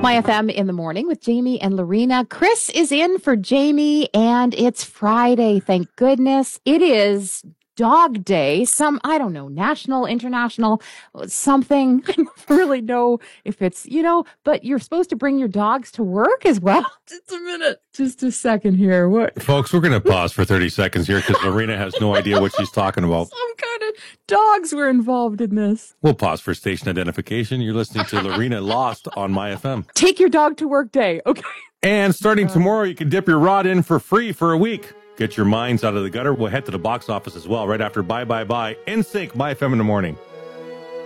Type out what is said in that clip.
My FM in the morning with Jamie and Lorena. Chris is in for Jamie, and it's Friday. Thank goodness. It is Dog Day. I don't know, national, international, something. I don't really know if it's, but you're supposed to bring your dogs to work as well. Just a minute. Just a second here. What? Folks, we're going to pause for 30 seconds here because Lorena has no idea what she's talking about. Some kind of dogs were involved in this. We'll pause for station identification. You're listening to Lorena Lost on My FM. Take your dog to work day. Okay. And starting tomorrow, you can dip your rod in for free for a week. Get your minds out of the gutter. We'll head to the box office as well right after Bye Bye Bye. NSYNC, My FM in the morning.